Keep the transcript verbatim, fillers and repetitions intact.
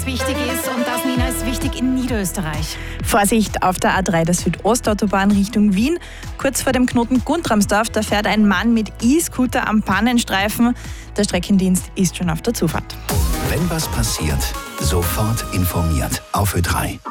Wichtig ist und das, Nina, ist wichtig in Niederösterreich. Vorsicht auf der A drei der Südostautobahn Richtung Wien. Kurz vor dem Knoten Guntramsdorf, da fährt ein Mann mit E-Scooter am Pannenstreifen. Der Streckendienst ist schon auf der Zufahrt. Wenn was passiert, sofort informiert auf Ö drei.